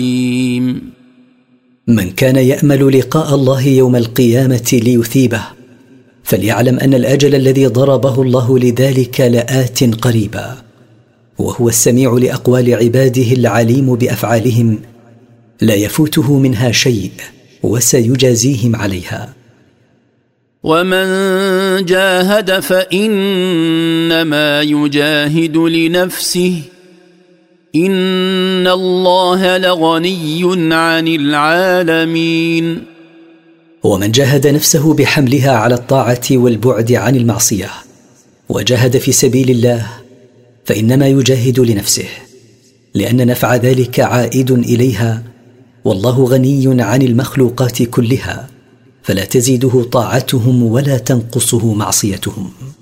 من كان يأمل لقاء الله يوم القيامة ليثيبه فليعلم أن الأجل الذي ضربه الله لذلك لآت قريبا، وهو السميع لأقوال عباده العليم بأفعالهم، لا يفوته منها شيء وسيجازيهم عليها. ومن جاهد فإنما يجاهد لنفسه إن الله لغني عن العالمين. ومن جاهد نفسه بحملها على الطاعة والبعد عن المعصية وجاهد في سبيل الله فإنما يجاهد لنفسه، لأن نفع ذلك عائد إليها، والله غني عن المخلوقات كلها، فلا تزيده طاعتهم ولا تنقصه معصيتهم.